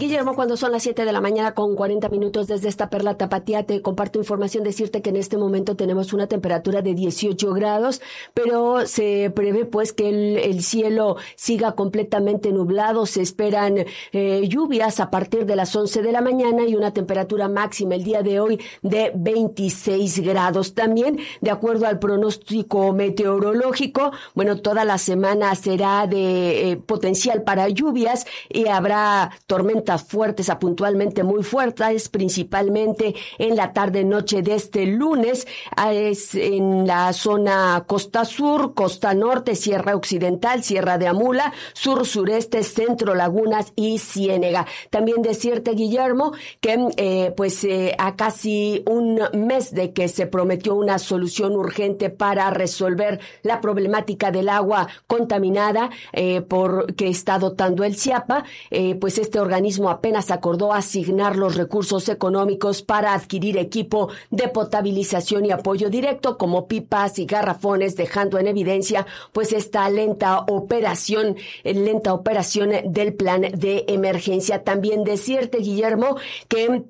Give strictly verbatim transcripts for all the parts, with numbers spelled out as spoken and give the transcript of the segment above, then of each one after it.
Guillermo, cuando son las siete de la mañana con cuarenta minutos desde esta Perla Tapatía, te comparto información, decirte que en este momento tenemos una temperatura de dieciocho grados, pero se prevé pues que el, el cielo siga completamente nublado, se esperan eh, lluvias a partir de las once de la mañana y una temperatura máxima el día de hoy de veintiséis grados. También, de acuerdo al pronóstico meteorológico, bueno, toda la semana será de eh, potencial para lluvias y habrá tormentas fuertes a puntualmente muy fuertes, principalmente en la tarde-noche de este lunes, es en la zona costa sur, costa norte, sierra occidental, sierra de Amula, sur-sureste, centro, lagunas y Ciénega. También decirte, Guillermo, que eh, pues eh, a casi un mes de que se prometió una solución urgente para resolver la problemática del agua contaminada eh, por que está dotando el CIAPA, eh, pues este organismo apenas acordó asignar los recursos económicos para adquirir equipo de potabilización y apoyo directo como pipas y garrafones, dejando en evidencia pues esta lenta operación, lenta operación del plan de emergencia. También decirte, Guillermo, que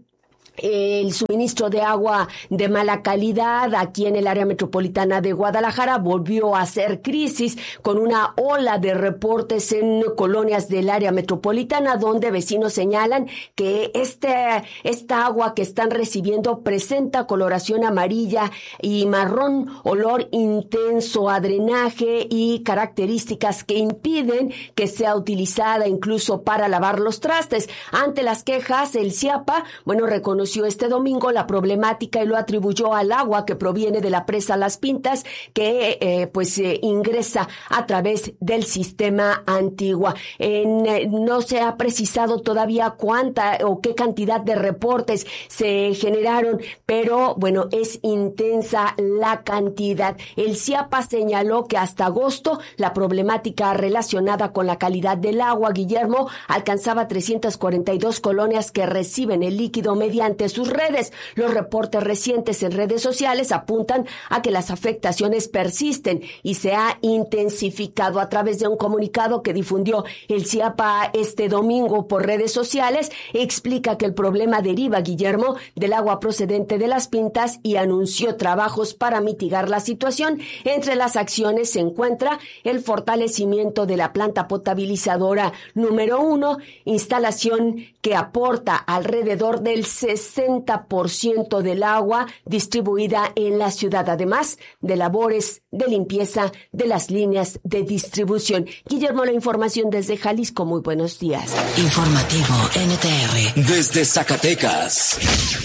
el suministro de agua de mala calidad aquí en el área metropolitana de Guadalajara volvió a ser crisis con una ola de reportes en colonias del área metropolitana donde vecinos señalan que este, esta agua que están recibiendo presenta coloración amarilla y marrón, olor intenso a drenaje y características que impiden que sea utilizada incluso para lavar los trastes. Ante las quejas, el CIAPA, bueno, reconoció este domingo la problemática y lo atribuyó al agua que proviene de la presa Las Pintas, que eh, pues eh, ingresa a través del sistema Antigua. En, eh, no se ha precisado todavía cuánta o qué cantidad de reportes se generaron, pero bueno, es intensa la cantidad. El CIAPA señaló que hasta agosto la problemática relacionada con la calidad del agua, Guillermo, alcanzaba trescientas cuarenta y dos colonias que reciben el líquido mediante sus redes. Los reportes recientes en redes sociales apuntan a que las afectaciones persisten y se ha intensificado. A través de un comunicado que difundió el CIAPA este domingo por redes sociales, explica que el problema deriva, Guillermo, del agua procedente de Las Pintas y anunció trabajos para mitigar la situación. Entre las acciones se encuentra el fortalecimiento de la planta potabilizadora número uno, instalación que aporta alrededor del sesenta por ciento del agua distribuida en la ciudad, además de labores de limpieza de las líneas de distribución. Guillermo, la información desde Jalisco. Muy buenos días. Informativo N T R. Desde Zacatecas.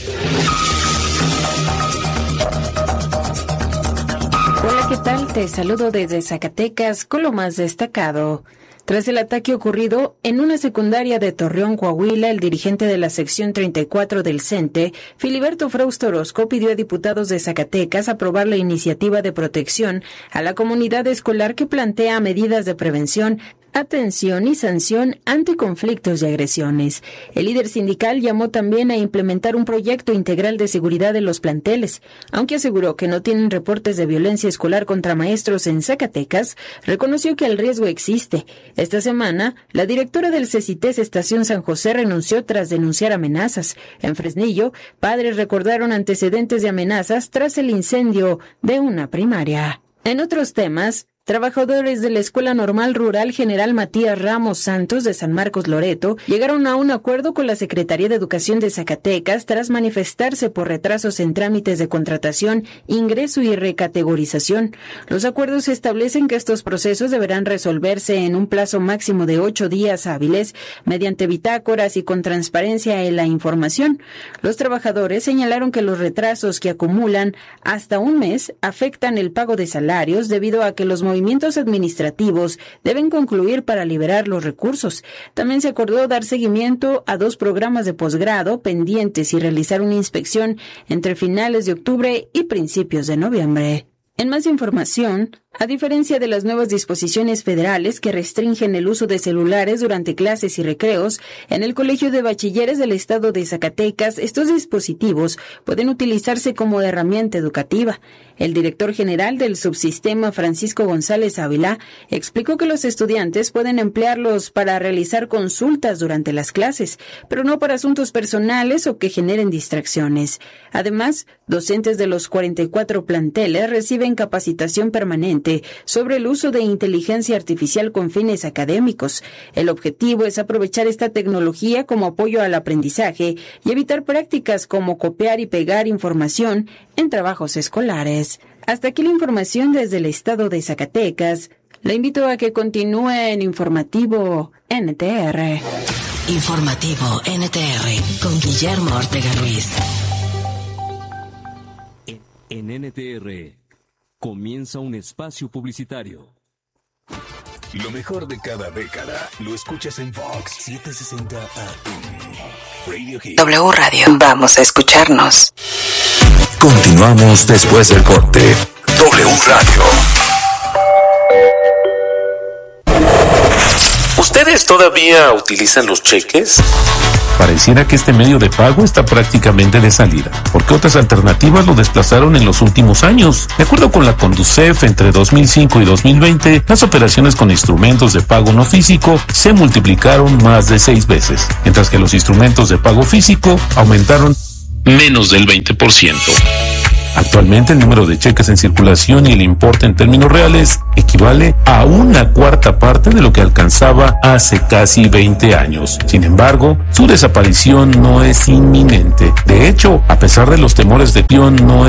Hola, ¿qué tal? Te saludo desde Zacatecas con lo más destacado. Tras el ataque ocurrido en una secundaria de Torreón, Coahuila, el dirigente de la sección treinta y cuatro del CENTE, Filiberto Frausto Orozco, pidió a diputados de Zacatecas aprobar la iniciativa de protección a la comunidad escolar que plantea medidas de prevención, atención y sanción ante conflictos y agresiones. El líder sindical llamó también a implementar un proyecto integral de seguridad de los planteles. Aunque aseguró que no tienen reportes de violencia escolar contra maestros en Zacatecas, reconoció que el riesgo existe. Esta semana, la directora del CECITES Estación San José renunció tras denunciar amenazas. En Fresnillo, padres recordaron antecedentes de amenazas tras el incendio de una primaria. En otros temas, trabajadores de la Escuela Normal Rural General Matías Ramos Santos de San Marcos Loreto llegaron a un acuerdo con la Secretaría de Educación de Zacatecas tras manifestarse por retrasos en trámites de contratación, ingreso y recategorización. Los acuerdos establecen que estos procesos deberán resolverse en un plazo máximo de ocho días hábiles mediante bitácoras y con transparencia en la información. Los trabajadores señalaron que los retrasos que acumulan hasta un mes afectan el pago de salarios debido a que los movimientos movimientos administrativos deben concluir para liberar los recursos. También se acordó dar seguimiento a dos programas de posgrado pendientes y realizar una inspección entre finales de octubre y principios de noviembre. En más información, a diferencia de las nuevas disposiciones federales que restringen el uso de celulares durante clases y recreos, en el Colegio de Bachilleres del Estado de Zacatecas, estos dispositivos pueden utilizarse como herramienta educativa. El director general del subsistema, Francisco González Ávila, explicó que los estudiantes pueden emplearlos para realizar consultas durante las clases, pero no para asuntos personales o que generen distracciones. Además, docentes de los cuarenta y cuatro planteles reciben capacitación permanente sobre el uso de inteligencia artificial con fines académicos. El objetivo es aprovechar esta tecnología como apoyo al aprendizaje y evitar prácticas como copiar y pegar información en trabajos escolares. Hasta aquí la información desde el estado de Zacatecas. La invito a que continúe en Informativo N T R. Informativo N T R con Guillermo Ortega Ruiz. En N T R comienza un espacio publicitario. Lo mejor de cada década lo escuchas en Fox setecientos sesenta A M. Radio Hit. W Radio. Vamos a escucharnos. Continuamos después del corte. W Radio. ¿Ustedes todavía utilizan los cheques? Pareciera que este medio de pago está prácticamente de salida, porque otras alternativas lo desplazaron en los últimos años. De acuerdo con la Conducef, entre dos mil cinco y dos mil veinte, las operaciones con instrumentos de pago no físico se multiplicaron más de seis veces, mientras que los instrumentos de pago físico aumentaron menos del veinte por ciento. Actualmente el número de cheques en circulación y el importe en términos reales equivale a una cuarta parte de lo que alcanzaba hace casi veinte años. Sin embargo, su desaparición no es inminente. De hecho, a pesar de los temores de Pion, no es